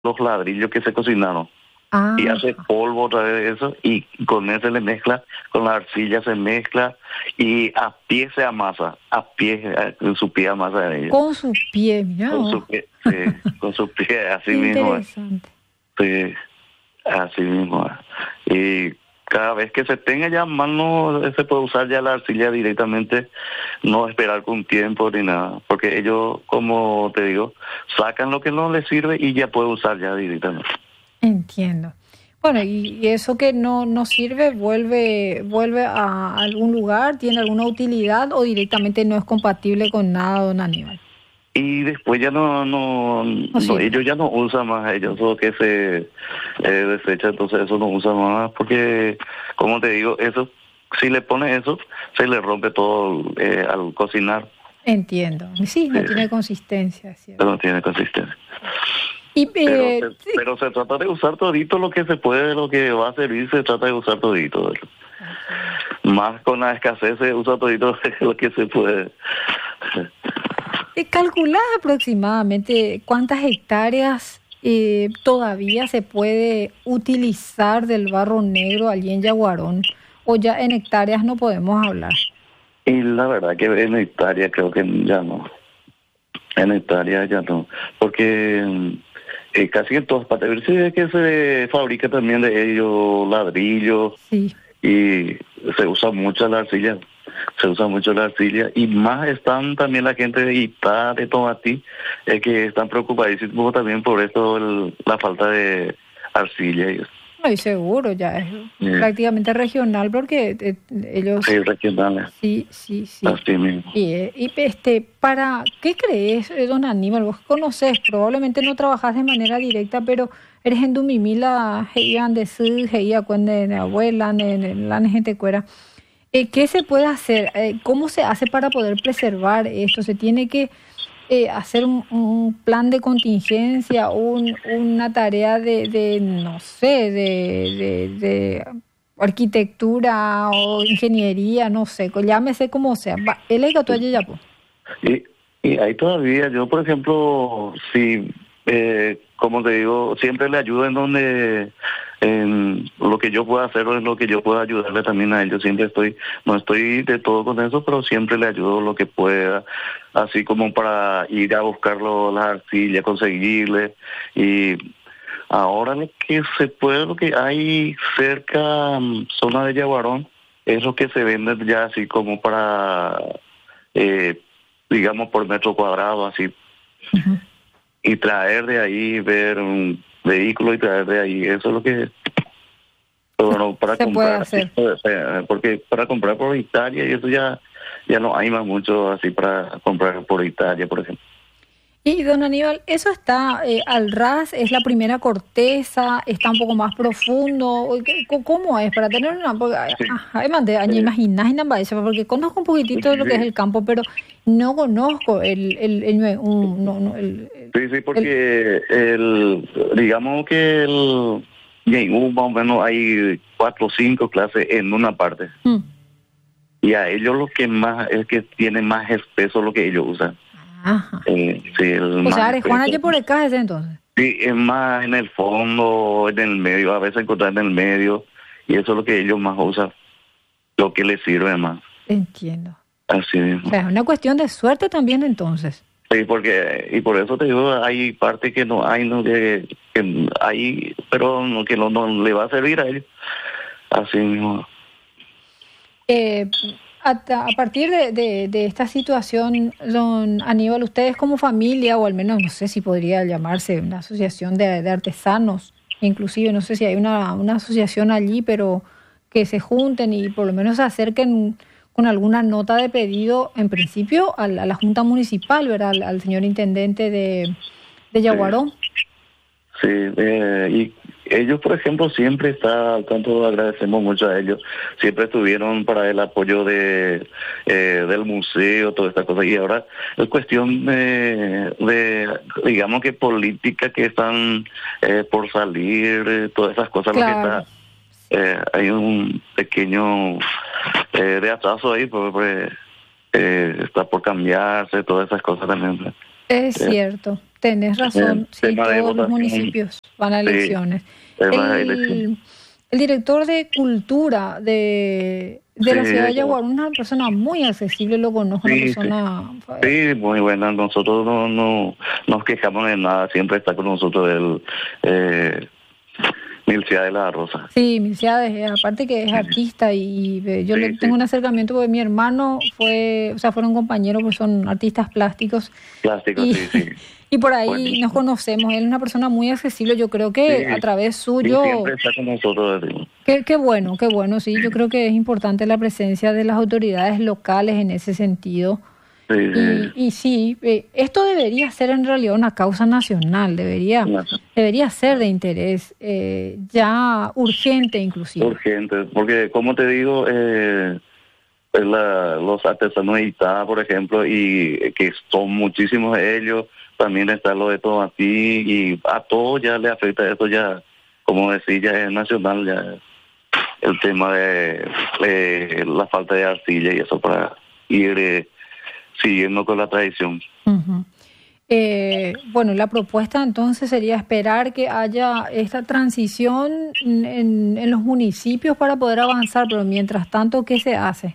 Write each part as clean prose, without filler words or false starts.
los ladrillos que se cocinaron y Ah, hace polvo otra vez de eso y con eso le mezcla, con la arcilla se mezcla y a pie se amasa, a pie, con su pie amasa de ella, con su pie, mira con vos. su pie, sí, con su pie, así Qué mismo, interesante. sí, así mismo. Y cada vez que se tenga ya a mano, se puede usar ya la arcilla directamente, no esperar con tiempo ni nada, porque ellos, como te digo, sacan lo que no les sirve y ya puede usar ya directamente. Entiendo. Bueno, y eso que no sirve, vuelve a algún lugar, tiene alguna utilidad o directamente no es compatible con nada, don Aníbal. Y después ya No sirve. ellos ya no usan más, ellos lo que se desecha, entonces eso no usa más, porque, como te digo, eso, si le pones eso, se le rompe todo al cocinar, Entiendo. Sí, no tiene sí, consistencia, es cierto. no tiene consistencia. Y sí, Pero se trata de usar todito lo que se puede, lo que va a servir, se trata de usar todito. así es. Más con la escasez se usa todito lo que se puede. ¿Calculás aproximadamente cuántas hectáreas todavía se puede utilizar del barro negro allí en Yaguarón? O ya en hectáreas no podemos hablar. Y la verdad que en hectárea creo que ya no. En hectárea ya no. Porque casi en todas partes. Sí, es que se fabrica también de ellos ladrillos Sí. y se usa mucho la arcilla. Se usa mucho la arcilla. Y más están también la gente de Itá, de Tomatí, que están preocupadísimos también por esto, la falta de arcilla. Y eso. Ay, seguro, ya es Eh, prácticamente regional porque ellos, sí, regionales, sí, sí, sí. así mismo. ¿Para qué crees, don Aníbal? Vos conocés, probablemente no trabajás de manera directa, pero eres en Dumimila, heian de su, heia cuende de abuela, la gente cuera. ¿Qué se puede hacer? ¿Cómo se hace para poder preservar esto? ¿Se tiene que hacer un plan de contingencia, una tarea no sé, de arquitectura o ingeniería, no sé, llámese como sea? Él es gato allí ya, pues. Y, y ahí todavía, yo por ejemplo, si, como te digo, siempre le ayudo en donde, en lo que yo pueda hacer o en lo que yo pueda ayudarle también a ellos. Siempre estoy, no estoy de todo con eso, pero siempre le ayudo lo que pueda, así como para ir a buscarlo, las arcillas, conseguirle. Y ahora lo que se puede, lo que hay cerca, zona de Yaguarón, es lo que se vende ya así como para eh, digamos, por metro cuadrado, así, Ujú. y traer de ahí, ver un vehículo y traer de ahí, eso es lo que, pero no para Se puede comprar así, hacer. porque para comprar por Italia y eso ya no hay más mucho así para comprar por Italia, por ejemplo. Y don Aníbal, ¿eso está al ras? ¿Es la primera corteza? ¿Está un poco más profundo? ¿O ¿cómo es? Para tener una... Sí, Además de año eh, imaginar, porque conozco un poquitito de lo que es sí, el campo, pero no conozco sí, sí, el- porque digamos que en más o menos hay 4 o 5 clases en una parte. mm. Y a ellos lo que más es que tiene más espeso lo que ellos usan. Ajá. Sí, el O sea, más Arejuana espeso. ya por acá ese entonces. Sí, es más en el fondo, en el medio, a veces encontrar en el medio, y eso es lo que ellos más usan, lo que les sirve más, Entiendo. así O mismo. sea, es una cuestión de suerte también entonces. Sí, porque, y por eso te digo, hay parte que no hay, no que hay, pero no, que no le va a servir a ellos, así mismo. Eh, a partir de esta situación, don Aníbal, ustedes como familia, o al menos no sé si podría llamarse una asociación de artesanos, inclusive no sé si hay una asociación allí, pero que se junten y por lo menos se acerquen con alguna nota de pedido, en principio, a la Junta Municipal, ¿verdad? Al señor intendente de Sí. Yaguarón. Sí, y ellos, por ejemplo, siempre está, tanto agradecemos mucho a ellos, siempre estuvieron para el apoyo del museo, toda esta cosa, y ahora es cuestión digamos que política que están por salir, todas esas cosas, lo que Claro, está, hay un pequeño de atraso ahí, está por cambiarse, todas esas cosas también. es Eh, cierto. tenés razón, sí, tema de todos los votación. municipios van a elecciones. Tema de elección. El director de Cultura de la ciudad de Yaguarón es una persona muy accesible, lo conozco, una persona... Sí, muy buena. Nosotros no nos quejamos de nada, siempre está con nosotros Milcia de la Rosa. Sí, Milcia, aparte que es artista y yo le tengo un acercamiento porque mi hermano fueron compañeros, pues son artistas plásticos. Sí. Y por ahí nos conocemos. Él es una persona muy accesible. Yo creo que a través suyo... Siempre está con nosotros. Qué bueno, sí. Yo creo que es importante la presencia de las autoridades locales en ese sentido. Sí, esto debería ser en realidad una causa nacional, debería ser de interés, ya urgente inclusive. Urgente, porque como te digo, los artesanos de Itá, por ejemplo, y que son muchísimos de ellos, también está lo de Tomatí, y a todos ya le afecta esto, ya, como decía, ya es nacional, ya el tema de la falta de arcilla y eso para ir... siguiendo con la tradición. Uh-huh. Bueno, la propuesta entonces sería esperar que haya esta transición en los municipios para poder avanzar, pero mientras tanto, ¿qué se hace?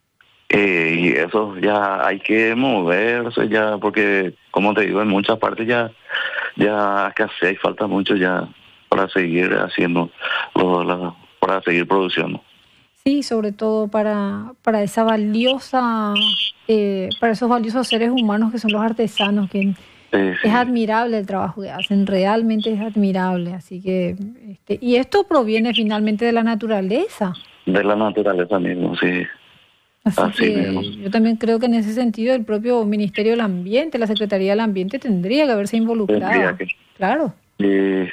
Y eso ya hay que moverse ya, porque como te digo, en muchas partes ya casi hay falta mucho ya para seguir haciendo, para seguir produciendo. Sí, sobre todo para esa valiosa, para esos valiosos seres humanos que son los artesanos, que es admirable el trabajo que hacen, realmente es admirable. Así que, y esto proviene finalmente de la naturaleza. De la naturaleza mismo, sí. Así que mismo. Yo también creo que en ese sentido el propio Ministerio del Ambiente, la Secretaría del Ambiente tendría que haberse involucrado. Claro. Sí,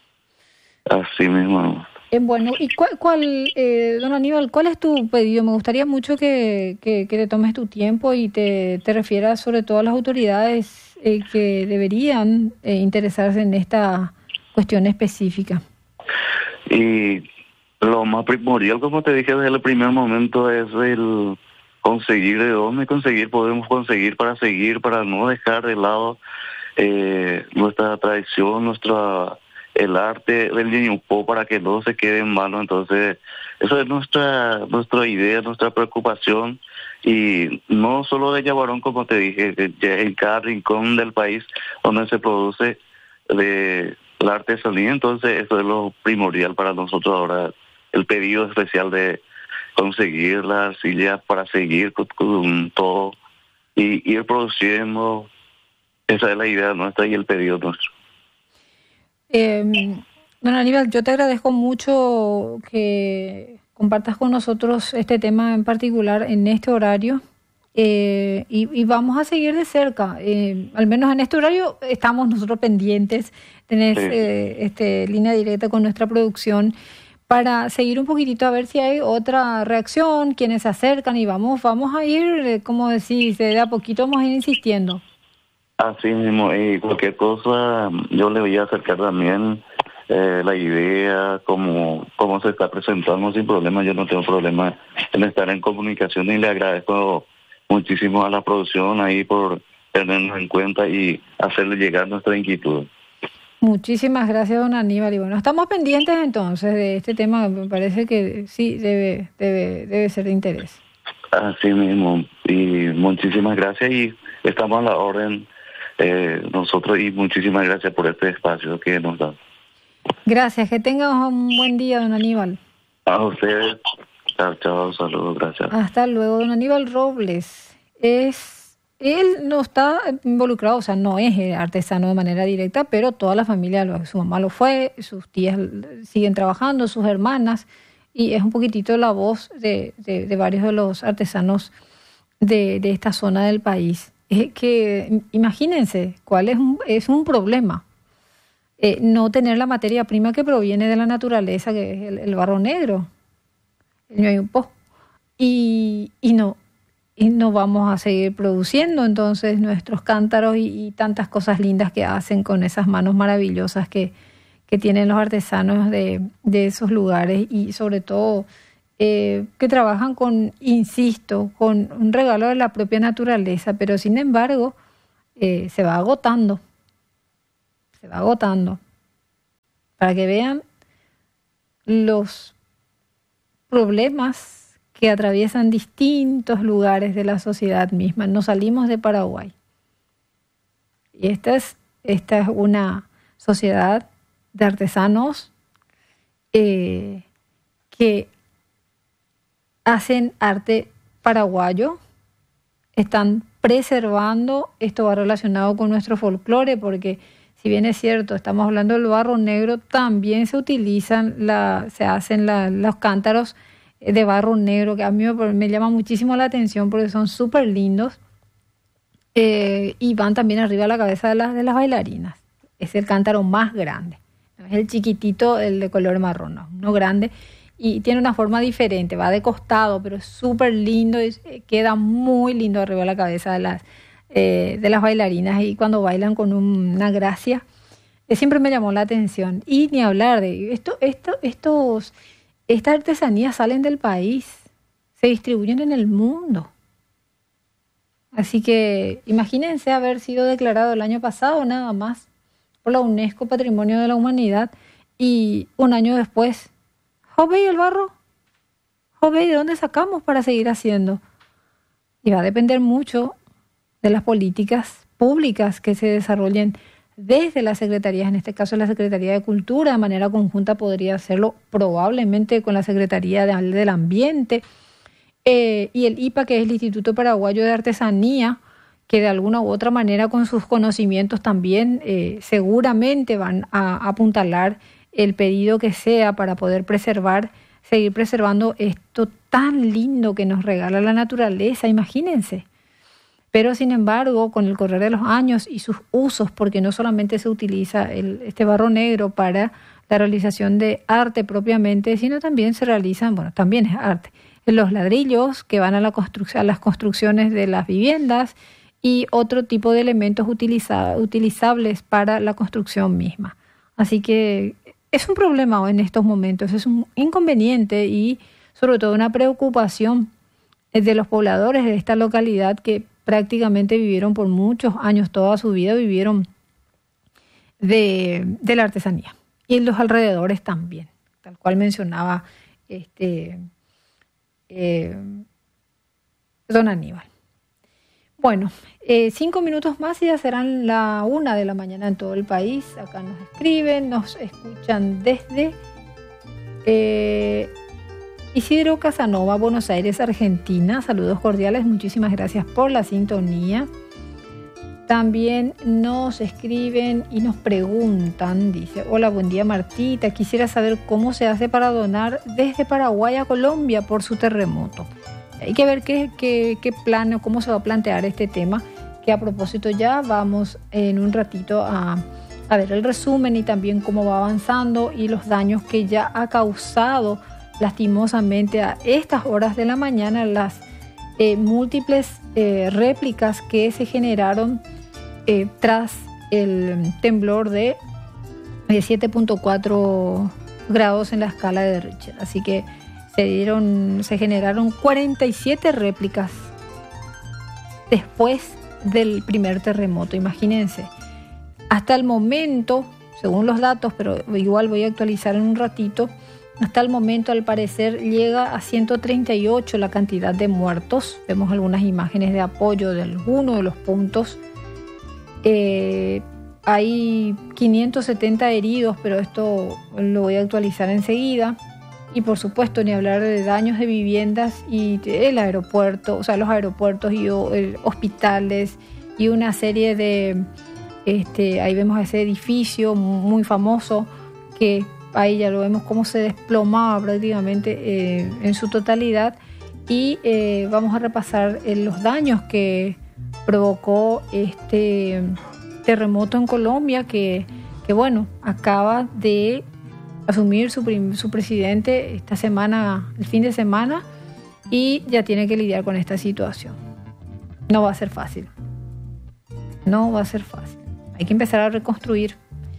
así mismo. Bueno, ¿y don Aníbal, cuál es tu pedido? Me gustaría mucho que te tomes tu tiempo y te refieras sobre todo a las autoridades que deberían interesarse en esta cuestión específica. Y lo más primordial, como te dije desde el primer momento, es el conseguir de dónde podemos conseguir para no dejar de lado nuestra tradición, el arte del Ñuñupó, para que no se quede en mano. Entonces, eso es nuestra idea, nuestra preocupación, y no solo de Yaguarón, como te dije, en cada rincón del país donde se produce la artesanía. Entonces, eso es lo primordial para nosotros ahora, el pedido especial de conseguir la arcilla para seguir con todo y ir produciendo. Esa es la idea nuestra y el pedido nuestro. Don Aníbal, yo te agradezco mucho que compartas con nosotros este tema en particular en este horario, y vamos a seguir de cerca, al menos en este horario estamos nosotros pendientes. Tenés línea directa con nuestra producción para seguir un poquitito a ver si hay otra reacción, quienes se acercan, y vamos a ir, como decís, de a poquito vamos a ir insistiendo. Así mismo, y cualquier cosa yo le voy a acercar también la idea, como se está presentando sin problema. Yo no tengo problema en estar en comunicación, y le agradezco muchísimo a la producción ahí por tenernos en cuenta y hacerle llegar nuestra inquietud. Muchísimas gracias, don Aníbal. Y bueno, estamos pendientes entonces de este tema, me parece que sí debe ser de interés. Así mismo, y muchísimas gracias, y estamos a la orden. Nosotros, y muchísimas gracias por este espacio que nos da. Gracias, que tengas un buen día, don Aníbal. A ustedes, chao, saludos, gracias. Hasta luego. Don Aníbal Robles, él no está involucrado, o sea, no es artesano de manera directa, pero toda la familia, su mamá lo fue, sus tías siguen trabajando, sus hermanas, y es un poquitito la voz de varios de los artesanos de esta zona del país. Que imagínense cuál es un problema, no tener la materia prima que proviene de la naturaleza, que es el barro negro, el Ñuñupó, y no vamos a seguir produciendo entonces nuestros cántaros y tantas cosas lindas que hacen con esas manos maravillosas que tienen los artesanos de esos lugares, y sobre todo que trabajan con un regalo de la propia naturaleza, pero sin embargo se va agotando. se va agotando. Para que vean los problemas que atraviesan distintos lugares de la sociedad misma. Nos salimos de Paraguay. Y esta es una sociedad de artesanos que hacen arte paraguayo, están preservando, esto va relacionado con nuestro folclore, porque si bien es cierto, estamos hablando del barro negro, también se utilizan, se hacen los cántaros de barro negro, que a mí me llama muchísimo la atención porque son súper lindos, y van también arriba a la cabeza de las bailarinas. Es el cántaro más grande, no es el chiquitito, el de color marrón, no, uno grande, y tiene una forma diferente, va de costado, pero es súper lindo y queda muy lindo arriba a la cabeza de las bailarinas, y cuando bailan con una gracia, siempre me llamó la atención. Y ni hablar de estas artesanías salen del país, se distribuyen en el mundo. Así que imagínense haber sido declarado el año pasado nada más por la UNESCO Patrimonio de la Humanidad, y un año después, ¿Jove y el barro? ¿Jove de dónde sacamos para seguir haciendo? Y va a depender mucho de las políticas públicas que se desarrollen desde las secretarías, en este caso la Secretaría de Cultura, de manera conjunta podría hacerlo probablemente con la Secretaría del Ambiente, y el IPA, que es el Instituto Paraguayo de Artesanía, que de alguna u otra manera con sus conocimientos también seguramente van a apuntalar el pedido que sea para poder seguir preservando esto tan lindo que nos regala la naturaleza, imagínense. Pero sin embargo, con el correr de los años y sus usos, porque no solamente se utiliza este barro negro para la realización de arte propiamente, sino también se realizan, también es arte, los ladrillos que van a las construcciones de las viviendas y otro tipo de elementos utilizables para la construcción misma. Así que es un problema en estos momentos, es un inconveniente y sobre todo una preocupación de los pobladores de esta localidad, que prácticamente vivieron por muchos años, toda su vida vivieron de la artesanía, y en los alrededores también, tal cual mencionaba don Aníbal. Bueno, 5 minutos más y ya serán la 1 de la mañana en todo el país. Acá nos escriben, nos escuchan desde Isidro Casanova, Buenos Aires, Argentina. Saludos cordiales, muchísimas gracias por la sintonía. También nos escriben y nos preguntan, dice: hola, buen día Martita, quisiera saber cómo se hace para donar desde Paraguay a Colombia por su terremoto. Hay que ver qué plan o cómo se va a plantear este tema, que a propósito ya vamos en un ratito a ver el resumen y también cómo va avanzando y los daños que ya ha causado lastimosamente a estas horas de la mañana las múltiples réplicas que se generaron tras el temblor de 7.4 grados en la escala de Richter. Así que se generaron 47 réplicas después del primer terremoto. Imagínense, hasta el momento, según los datos, pero igual voy a actualizar en un ratito, hasta el momento al parecer llega a 138 la cantidad de muertos. Vemos algunas imágenes de apoyo de algunos de los puntos. Hay 570 heridos, pero esto lo voy a actualizar enseguida. Y por supuesto, ni hablar de daños de viviendas y el aeropuerto, o sea, los aeropuertos y hospitales y una serie de, ahí vemos ese edificio muy famoso que ahí ya lo vemos cómo se desplomaba prácticamente en su totalidad. Y vamos a repasar los daños que provocó este terremoto en Colombia, que bueno, acaba de asumir su presidente esta semana, el fin de semana, y ya tiene que lidiar con esta situación. No va a ser fácil. No va a ser fácil. Hay que empezar a reconstruir.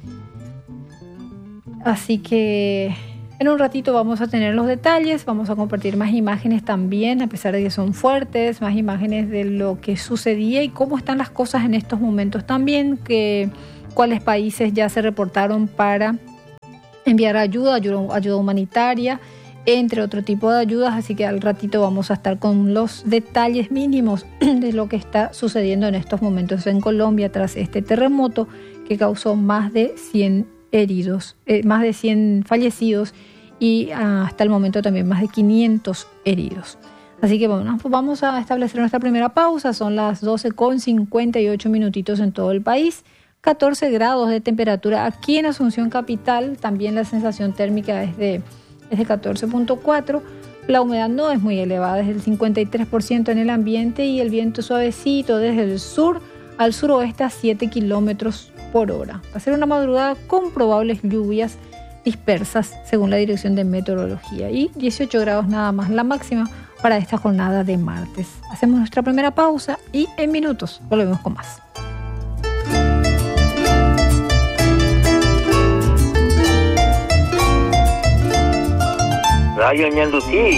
Así que en un ratito vamos a tener los detalles, vamos a compartir más imágenes también, a pesar de que son fuertes, más imágenes de lo que sucedía y cómo están las cosas en estos momentos también, que cuáles países ya se reportaron para enviar ayuda humanitaria, entre otro tipo de ayudas, así que al ratito vamos a estar con los detalles mínimos de lo que está sucediendo en estos momentos en Colombia tras este terremoto que causó más de 100 heridos, más de 100 fallecidos y hasta el momento también más de 500 heridos. Así que bueno, vamos a establecer nuestra primera pausa, son las 12:58 minutitos en todo el país. 14 grados de temperatura aquí en Asunción Capital, también la sensación térmica es de 14.4, la humedad no es muy elevada, es del 53% en el ambiente y el viento suavecito desde el sur al suroeste a 7 kilómetros por hora. Va a ser una madrugada con probables lluvias dispersas según la Dirección de Meteorología y 18 grados nada más la máxima para esta jornada de martes. Hacemos nuestra primera pausa y en minutos volvemos con más. Radio Ñandutí,